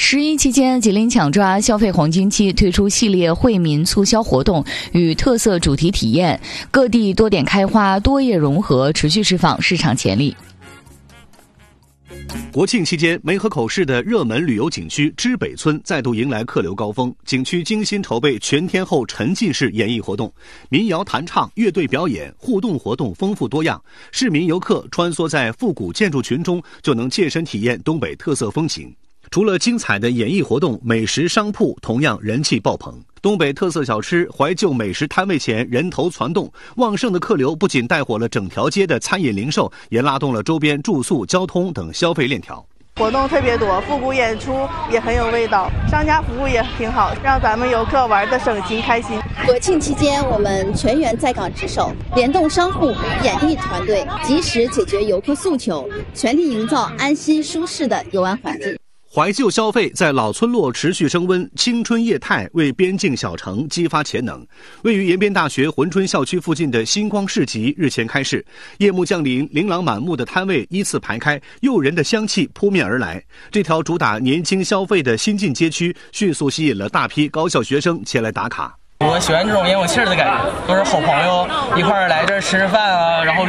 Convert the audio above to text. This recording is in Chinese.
11期间，吉林抢抓消费黄金期推出系列惠民促销活动与特色主题体验，各地多点开花，多业融合，持续释放市场潜力。 国庆期间，梅河口市的热门旅游景区知北村再度迎来客流高峰。景区精心筹备全天候沉浸式演艺活动，民谣弹唱、乐队表演、互动活动丰富多样。市民游客穿梭在复古建筑群中，就能切身体验东北特色风情。除了精彩的演艺活动，美食商铺同样人气爆棚。东北特色小吃、怀旧美食摊位前人头攒动，旺盛的客流不仅带火了整条街的餐饮零售，也拉动了周边住宿、交通等消费链条。 活动特别多，复古演出也很有味道，商家服务也挺好，让咱们游客玩得省心开心。 国庆期间，我们全员在岗值守，联动商户、演艺团队，及时解决游客诉求，全力营造安心舒适的游玩环境。 怀旧消费在老村落持续升温，青春业态为边境小城激发潜能。位于延边大学珲春校区附近的星光市集日前开市，夜幕降临，琳琅满目的摊位依次排开，诱人的香气扑面而来。这条主打年轻消费的新晋街区，迅速吸引了大批高校学生前来打卡。 我喜欢这种年有气儿的感觉，都是好朋友一块儿来这儿吃饭啊，然后